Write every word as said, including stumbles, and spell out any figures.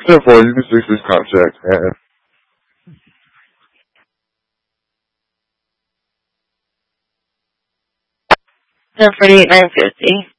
ten four, you can fix this contract. And ten forty-eight, nine fifty.